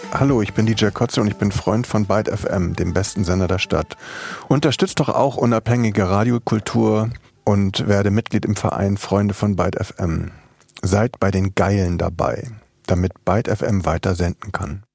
Hallo, ich bin DJ Kotze und ich bin Freund von Byte FM, dem besten Sender der Stadt. Unterstützt doch auch unabhängige Radiokultur und werde Mitglied im Verein Freunde von Byte FM. Seid bei den Geilen dabei, damit Byte FM weiter senden kann.